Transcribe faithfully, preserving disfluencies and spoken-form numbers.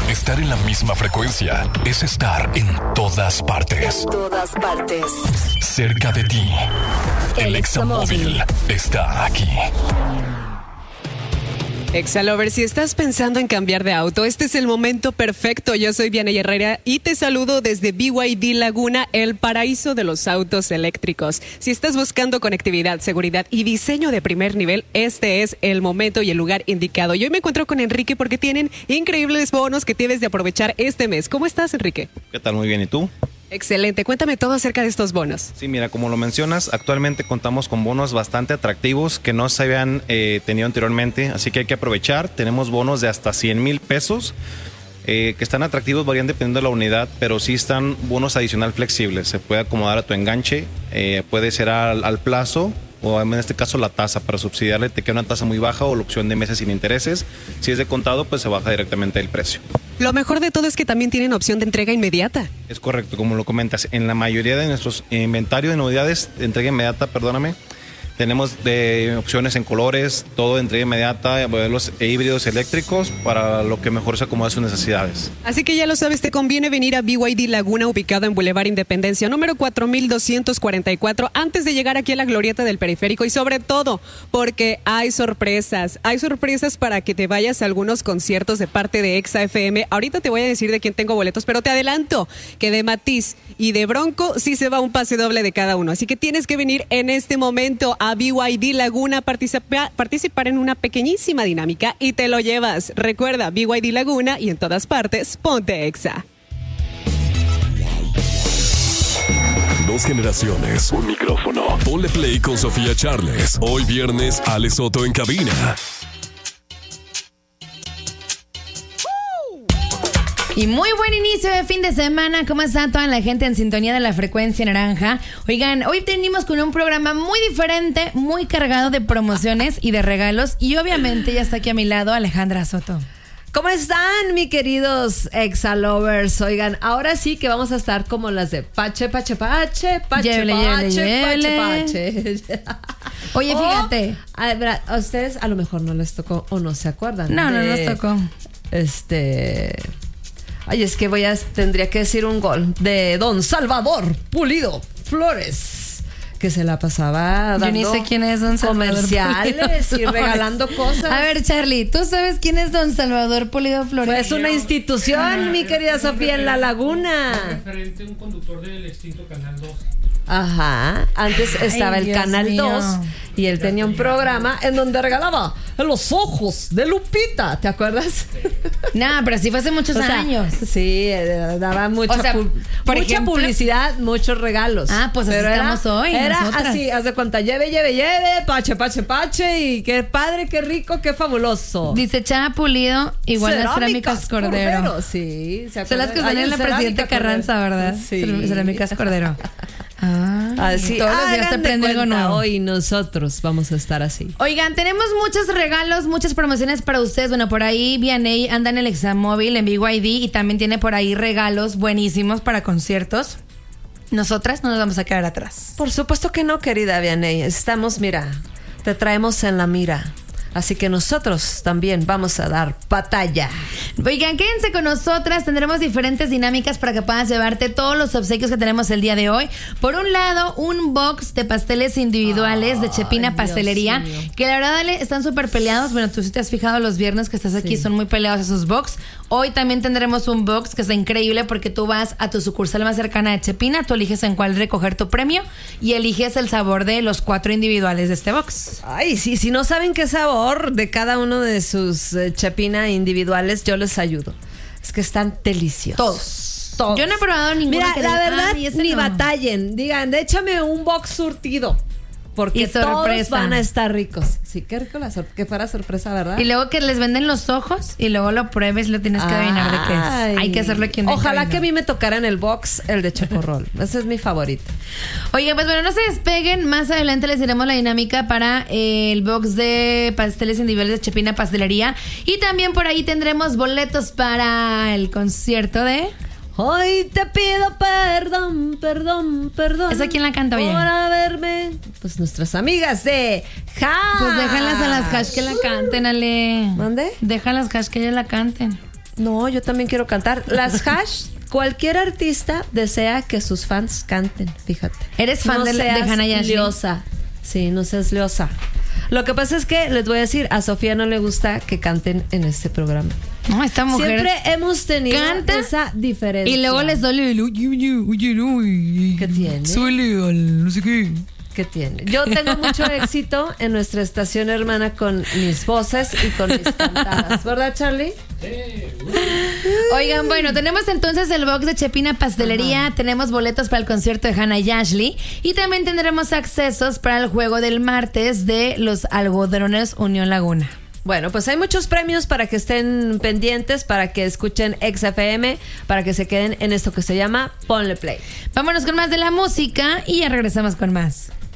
Estar en la misma frecuencia es estar en todas partes. En todas partes. Cerca de ti. El Examóvil está aquí. Exalover, si estás pensando en cambiar de auto, este es el momento perfecto. Yo soy Vianey Herrera y te saludo desde B Y D Laguna, el paraíso de los autos eléctricos. Si estás buscando conectividad, seguridad y diseño de primer nivel, este es el momento y el lugar indicado. Yo hoy me encuentro con Enrique porque tienen increíbles bonos que tienes de aprovechar este mes. ¿Cómo estás, Enrique? ¿Qué tal? Muy bien, ¿y tú? Excelente, cuéntame todo acerca de estos bonos. Sí, mira, como lo mencionas, actualmente contamos con bonos bastante atractivos que no se habían eh, tenido anteriormente, así que hay que aprovechar. Tenemos bonos de hasta cien mil pesos, eh, que están atractivos, varían dependiendo de la unidad, pero sí están bonos adicional flexibles. Se puede acomodar a tu enganche, eh, puede ser al, al plazo, o en este caso la tasa, para subsidiarle te queda una tasa muy baja o la opción de meses sin intereses. Si es de contado, pues se baja directamente el precio. Lo mejor de todo es que también tienen opción de entrega inmediata. Es correcto, como lo comentas. En la mayoría de nuestros inventarios de unidades de entrega inmediata, perdóname, tenemos de opciones en colores, todo de entrega inmediata, modelos e híbridos eléctricos para lo que mejor se acomoda a sus necesidades. Así que ya lo sabes, te conviene venir a B Y D Laguna, ubicado en Boulevard Independencia, número cuatro mil doscientos cuarenta y cuatro, antes de llegar aquí a la glorieta del Periférico, y sobre todo porque hay sorpresas, hay sorpresas para que te vayas a algunos conciertos de parte de Exa F M. Ahorita te voy a decir de quién tengo boletos, pero te adelanto que de Matiz y de Bronco sí se va un pase doble de cada uno, así que tienes que venir en este momento a a B Y D Laguna, participa, participar en una pequeñísima dinámica y te lo llevas. Recuerda, B Y D Laguna y en todas partes, ponte Exa. Dos generaciones, un micrófono. Ponle play con Sofía Charles. Hoy viernes, Ale Soto en cabina. Y muy buen inicio de fin de semana. ¿Cómo está toda la gente en sintonía de la frecuencia naranja? Oigan, hoy venimos con un programa muy diferente, muy cargado de promociones y de regalos. Y obviamente ya está aquí a mi lado Alejandra Soto. ¿Cómo están, mi queridos Exalovers? Oigan, ahora sí que vamos a estar como las de Pache, Pache, Pache, Pache, llévele, Pache, llévele, Pache, Pache. Oye, fíjate. Oh, a, ver, a ustedes a lo mejor no les tocó o no se acuerdan. No, de, no nos tocó. Este... Ay, es que voy a, tendría que decir un gol de Don Salvador Pulido Flores, que se la pasaba dando Yo ni sé quién es Don Salvador comerciales Pulido y regalando cosas. A ver, Charlie, ¿tú sabes quién es Don Salvador Pulido Flores? Pues una institución, mi querida Sofía, en La Laguna. Referente a un conductor del extinto Canal dos. Ajá, antes estaba Ay, el Dios Canal mío. dos y él tenía un programa en donde regalaba los ojos de Lupita, ¿te acuerdas? No, pero sí fue hace muchos O sea, años. Sí, eh, daba mucha, O sea, pu- por mucha ejemplo- publicidad, muchos regalos. Ah, pues así Pero estamos era, hoy, Era nosotras. así, haz de cuenta, lleve, lleve, lleve, pache, pache, pache, y qué padre, qué rico, qué fabuloso. Dice Chava Pulido, igual las cerámicas Cordero. Sí, ¿se Son las que acuerdan? están Ay, en la cerámica Presidente Carranza, Cordero. ¿verdad? Sí. Cerámicas Cordero. Ah, Así, todos los días se hagan de aprende algo cuenta, nuevo. hoy nosotros vamos a estar así. Oigan, tenemos muchos regalos, muchas promociones para ustedes. Bueno, por ahí Vianey anda en el Examóvil en B Y D y también tiene por ahí regalos buenísimos para conciertos. Nosotras no nos vamos a quedar atrás. Por supuesto que no, querida Vianey. Estamos, mira, te traemos en la mira. Así que nosotros también vamos a dar batalla. Oigan, quédense con nosotras. Tendremos diferentes dinámicas para que puedas llevarte todos los obsequios que tenemos el día de hoy. Por un lado, un box de pasteles individuales de Chepina Ay, Pastelería, Dios mío. que la verdad, Ale, están súper peleados. Bueno, tú sí te has fijado los viernes que estás aquí, Sí. son muy peleados esos box. Hoy también tendremos un box que está increíble porque tú vas a tu sucursal más cercana de Chepina, tú eliges en cuál recoger tu premio y eliges el sabor de los cuatro individuales de este box. Ay, sí, si no saben qué sabor de cada uno de sus eh, Chepina individuales, yo les ayudo. Es que están deliciosos. Todos. Todos. Yo no he probado ninguno. Mira, que la diga, verdad, "Ay, ese ni no". batallen. Digan, échame un box surtido. Porque Y todos sorpresa. van a estar ricos. Sí, qué rico la sor- que fuera sorpresa, ¿verdad? Y luego que les venden los ojos y luego lo pruebes y lo tienes que adivinar de qué Ay. es. Hay que hacerlo aquí en el Ojalá camino. que a mí me tocara en el box el de chocorrol. Ese es mi favorito. Oigan, pues bueno, no se despeguen. Más adelante les diremos la dinámica para eh, el box de pasteles individuales de Chepina Pastelería. Y también por ahí tendremos boletos para el concierto de... Hoy te pido perdón, perdón, perdón. ¿Esa quién la canta, oye? Por haberme. Pues nuestras amigas de Hash. Pues déjalas a las Hash que la canten, Ale. ¿Mande? Déjalas Hash que ellas la canten. No, yo también quiero cantar. Las Hash, cualquier artista desea que sus fans canten, fíjate. ¿Eres fan no de, de seas Hannah y Ashley? liosa. Sí, no seas liosa. Lo que pasa es que les voy a decir, a Sofía no le gusta que canten en este programa. No, esta mujer Siempre hemos tenido canta esa diferencia. y luego les duele el oye, oye, oye, no, y- ¿Qué tiene? Suele al no sé qué. ¿Qué tiene? Yo tengo mucho éxito en nuestra estación hermana con mis voces y con mis cantadas. ¿Verdad, Charlie? Oigan, bueno, tenemos entonces el box de Chepina Pastelería, Ajá. tenemos boletos para el concierto de Hannah y Ashley y también tendremos accesos para el juego del martes de los algodoneros Unión Laguna. Bueno, pues hay muchos premios para que estén pendientes, para que escuchen X F M, para que se queden en esto que se llama Ponle Play. Vámonos con más de la música y ya regresamos con más.